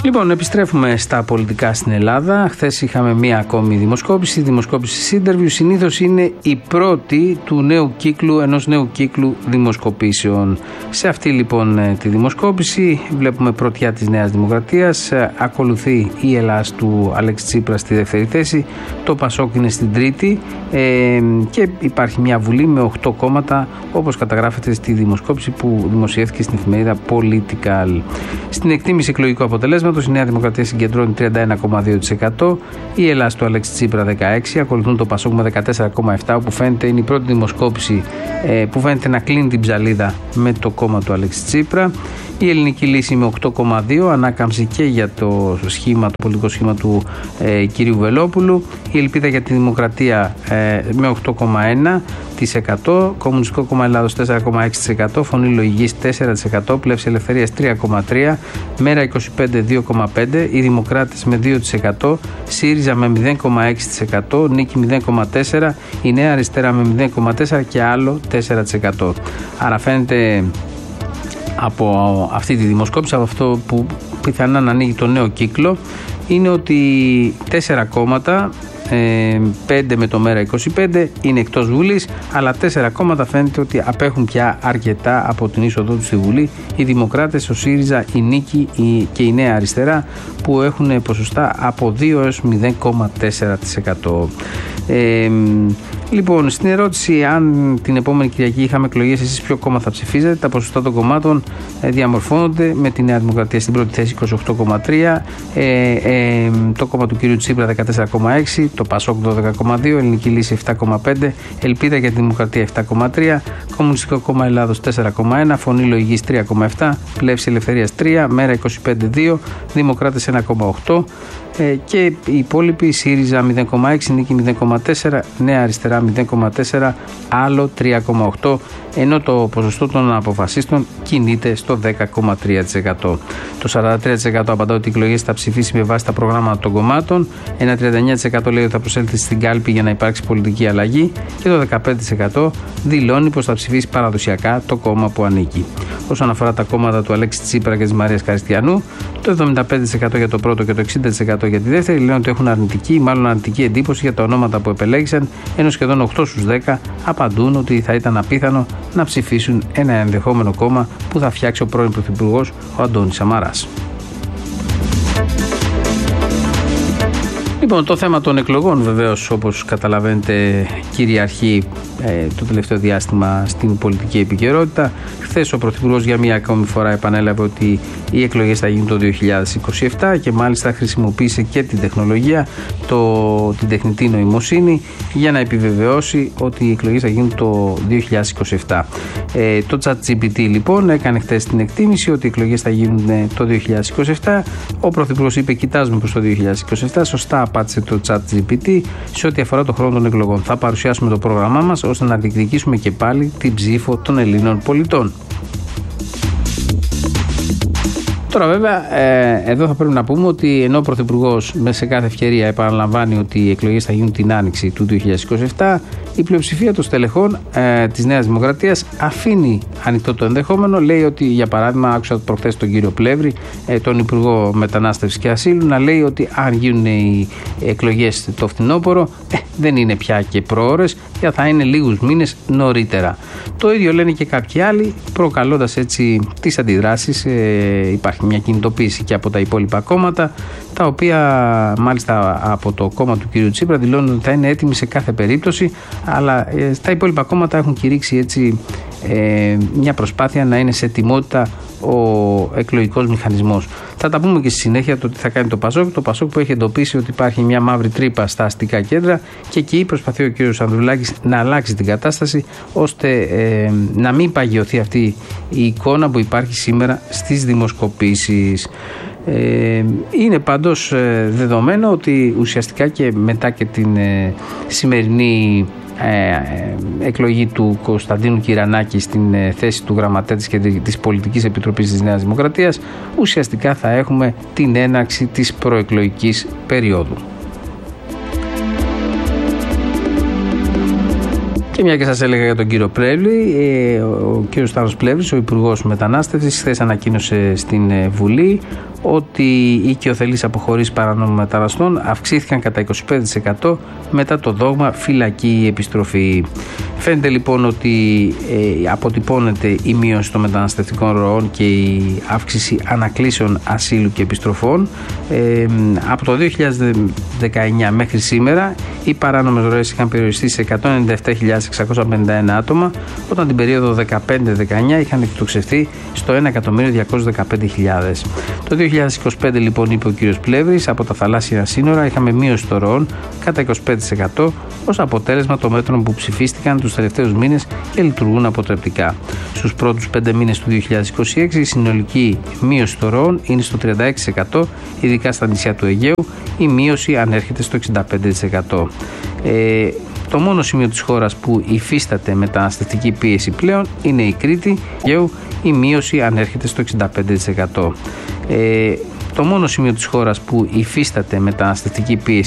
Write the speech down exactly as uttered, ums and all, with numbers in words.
Λοιπόν, επιστρέφουμε στα πολιτικά στην Ελλάδα. Χθες είχαμε μία ακόμη δημοσκόπηση, η δημοσκόπηση Interview. Συνήθως είναι η πρώτη του νέου κύκλου, ενός νέου κύκλου δημοσκοπήσεων. Σε αυτή λοιπόν τη δημοσκόπηση βλέπουμε πρωτιά της Νέας Δημοκρατίας, ακολουθεί η Ελλάς του Αλέξη Τσίπρα στη δεύτερη θέση, το Πασόκ είναι στην τρίτη ε, και υπάρχει μια βουλή με οκτώ κόμματα, όπως καταγράφεται στη δημοσκόπηση που δημοσιεύθηκε στην εφημερίδα Political. Στην εκτίμηση εκλογικού αποτελέσματος, η Νέα Δημοκρατία συγκεντρώνει τριάντα ένα κόμμα δύο τοις εκατό, η Ελλάς του Αλέξη Τσίπρα δεκαέξι τοις εκατό, ακολουθούν το Πασόκ με δεκατέσσερα κόμμα επτά τοις εκατό, όπου φαίνεται είναι η πρώτη δημοσκόπηση ε, που φαίνεται να κλείνει την ψαλίδα με το κόμμα του Αλέξη Τσίπρα. Η Ελληνική Λύση με οκτώ κόμμα δύο τοις εκατό, ανάκαμψη και για το σχήμα, το πολιτικό σχήμα του ε, κυρίου Βελόπουλου. Η Ελπίδα για τη Δημοκρατία ε, με οκτώ κόμμα ένα τοις εκατό, Κομμουνιστικό Κόμμα Ελλάδος τέσσερα κόμμα έξι τοις εκατό, Φωνή Λογικής τέσσερα τοις εκατό, Πλεύση Ελευθερίας τρία κόμμα τρία τοις εκατό, Μέρα είκοσι πέντε δύο κόμμα πέντε τοις εκατό, οι Δημοκράτες με δύο τοις εκατό, ΣΥΡΙΖΑ με μηδέν κόμμα έξι τοις εκατό, Νίκη μηδέν κόμμα τέσσερα τοις εκατό, η Νέα Αριστερά με μηδέν κόμμα τέσσερα τοις εκατό και άλλο τέσσερα τοις εκατό. Άρα φαίνεται από αυτή τη δημοσκόπηση, από αυτό που πιθανά να ανοίγει το νέο κύκλο, είναι ότι τέσσερα κόμματα, πέντε με το Μέρα είκοσι πέντε, είναι εκτός Βουλής, αλλά τέσσερα κόμματα φαίνεται ότι απέχουν πια αρκετά από την είσοδό τους στη Βουλή. Οι Δημοκράτες, ο ΣΥΡΙΖΑ, η Νίκη και η Νέα Αριστερά, που έχουν ποσοστά από δύο έως μηδέν κόμμα τέσσερα τοις εκατό. Ε, λοιπόν, στην ερώτηση αν την επόμενη Κυριακή είχαμε εκλογές, εσείς ποιο κόμμα θα ψηφίζετε, τα ποσοστά των κομμάτων ε, διαμορφώνονται με τη Νέα Δημοκρατία στην πρώτη θέση είκοσι οκτώ κόμμα τρία τοις εκατό, ε, ε, το κόμμα του κ. Τσίπρα δεκατέσσερα κόμμα έξι τοις εκατό, το Πασόκ δώδεκα κόμμα δύο τοις εκατό, Ελληνική Λύση επτά κόμμα πέντε τοις εκατό, Ελπίδα για τη Δημοκρατία επτά κόμμα τρία τοις εκατό, Κομμουνιστικό Κόμμα Ελλάδος τέσσερα κόμμα ένα τοις εκατό, Φωνή Λογικής τρία κόμμα επτά τοις εκατό, Πλεύση Ελευθερίας τρία τοις εκατό, Μέρα είκοσι πέντε δύο τοις εκατό, Δημοκράτες ένα κόμμα οκτώ τοις εκατό ε, και οι υπόλοιποι ΣΥΡΙΖΑ μηδέν κόμμα έξι τοις εκατό, Νίκη μηδέν κόμμα τέσσερα τοις εκατό, Νέα Αριστερά μηδέν κόμμα τέσσερα τοις εκατό, άλλο τρία κόμμα οκτώ τοις εκατό, ενώ το ποσοστό των αποφασίστων κινείται στο δέκα κόμμα τρία τοις εκατό. Το σαράντα τρία τοις εκατό απαντά ότι οι εκλογές θα ψηφίσει με βάση τα προγράμματα των κομμάτων, ένα τριάντα εννέα τοις εκατό λέει ότι θα προσέλθει στην κάλπη για να υπάρξει πολιτική αλλαγή και το δεκαπέντε τοις εκατό δηλώνει πως θα ψηφίσει παραδοσιακά το κόμμα που ανήκει. Όσον αφορά τα κόμματα του Αλέξη Τσίπρα και της Μαρίας Καριστιανού, το εβδομήντα πέντε τοις εκατό για το πρώτο και το εξήντα τοις εκατό για τη δεύτερη λένε ότι έχουν αρνητική ή μάλλον αρνητική εντύπωση για τα ονόματα που επελέγησαν, ενώ σχεδόν οκτώ στους δέκα απαντούν ότι θα ήταν απίθανο να ψηφίσουν ένα ενδεχόμενο κόμμα που θα φτιάξει ο πρώην Πρωθυπουργός, ο Αντώνης Σαμαράς. Λοιπόν, το θέμα των εκλογών βεβαίως, όπως καταλαβαίνετε, κυριαρχεί ε, το τελευταίο διάστημα στην πολιτική επικαιρότητα. Χθες ο Πρωθυπουργός για μία ακόμη φορά επανέλαβε ότι οι εκλογές θα γίνουν το δύο χιλιάδες είκοσι επτά και μάλιστα χρησιμοποίησε και την τεχνολογία, το, την τεχνητή νοημοσύνη, για να επιβεβαιώσει ότι οι εκλογές θα γίνουν το δύο χιλιάδες είκοσι επτά. Ε, το ChatGPT λοιπόν έκανε χθες την εκτίμηση ότι οι εκλογές θα γίνουν το δύο χιλιάδες είκοσι επτά. Ο Πρωθυπουργός είπε: κοιτάζουμε προς το δύο χιλιάδες είκοσι επτά. Σωστά απάντησε το ChatGPT σε ό,τι αφορά το χρόνο των εκλογών. Θα παρουσιάσουμε το πρόγραμμά μας ώστε να διεκδικήσουμε και πάλι την ψήφο των Ελλήνων πολιτών. Τώρα βέβαια ε, εδώ θα πρέπει να πούμε ότι ενώ ο Πρωθυπουργός σε κάθε ευκαιρία επαναλαμβάνει ότι οι εκλογές θα γίνουν την άνοιξη του δύο χιλιάδες είκοσι επτά, η πλειοψηφία των στελεχών ε, της Νέας Δημοκρατίας αφήνει ανοιχτό το ενδεχόμενο. Λέει ότι, για παράδειγμα, άκουσα προχθές τον κύριο Πλεύρη, ε, τον Υπουργό Μετανάστευσης και Ασύλου, να λέει ότι αν γίνουν οι εκλογές το φθινόπωρο, ε, δεν είναι πια και προώρες, και θα είναι λίγους μήνες νωρίτερα. Το ίδιο λένε και κάποιοι άλλοι, προκαλώντας έτσι τις αντιδράσεις. Ε, υπάρχει μια κινητοποίηση και από τα υπόλοιπα κόμματα, τα οποία μάλιστα από το κόμμα του κ. Τσίπρα δηλώνουν ότι θα είναι έτοιμοι σε κάθε περίπτωση, αλλά ε, στα υπόλοιπα κόμματα έχουν κηρύξει έτσι ε, μια προσπάθεια να είναι σε ετοιμότητα ο εκλογικός μηχανισμός. Θα τα πούμε και στη συνέχεια το τι θα κάνει το Πασόκ. Το Πασόκ που έχει εντοπίσει ότι υπάρχει μια μαύρη τρύπα στα αστικά κέντρα, και εκεί προσπαθεί ο κ. Ανδρουλάκης να αλλάξει την κατάσταση ώστε ε, να μην παγιωθεί αυτή η εικόνα που υπάρχει σήμερα στις δημοσκοπήσεις. Ε, είναι πάντως ε, δεδομένο ότι ουσιαστικά και μετά και την ε, σημερινή ε, εκλογή του Κωνσταντίνου Κυρανάκη στην ε, θέση του γραμματέα της, της Πολιτικής Επιτροπής της Νέας Δημοκρατίας, ουσιαστικά θα έχουμε την έναρξη της προεκλογικής περίοδου. Και μια και σας έλεγα για τον κύριο Πλεύρη, ο κύριος Σταύρος Πλεύρης, ο Υπουργός Μετανάστευσης, χθες ανακοίνωσε στην Βουλή ότι οι οικειοθελείς αποχωρήσεις παρανόμων μεταναστών αυξήθηκαν κατά είκοσι πέντε τοις εκατό μετά το δόγμα φυλακή επιστροφή. Φαίνεται λοιπόν ότι ε, αποτυπώνεται η μείωση των μεταναστευτικών ροών και η αύξηση ανακλήσεων ασύλου και επιστροφών. Ε, από το δύο χιλιάδες δεκαεννιά μέχρι σήμερα οι παράνομες ροές είχαν περιοριστεί σε εκατόν ενενήντα επτά χιλιάδες εξακόσια πενήντα ένα άτομα, όταν την περίοδο δεκαπέντε δεκαεννιά είχαν εκτοξευθεί στο ένα εκατομμύριο διακόσιες δεκαπέντε χιλιάδες. Το δύο χιλιάδες είκοσι πέντε λοιπόν, είπε ο κ. Πλεύρης, από τα θαλάσσια σύνορα είχαμε μείωση των ροών κατά είκοσι πέντε τοις εκατό ως αποτέλεσμα των μέτρων που ψηφίστηκαν τους τελευταίους μήνες και λειτουργούν αποτρεπτικά. Στους πρώτους πέντε μήνες του δύο χιλιάδες είκοσι έξι η συνολική μείωση των ροών είναι στο τριάντα έξι τοις εκατό, ειδικά στα νησιά του Αιγαίου η μείωση ανέρχεται στο εξήντα πέντε τοις εκατό. Ε, το μόνο σημείο της χώρας που υφίσταται μεταναστευτική πίεση πλέον είναι η Κρήτη, Αιγαίου η μείωση ανέρχεται στο εξήντα πέντε τοις εκατό. Ε, το μόνο σημείο της χώρας που υφίσταται μεταναστευτική πίεση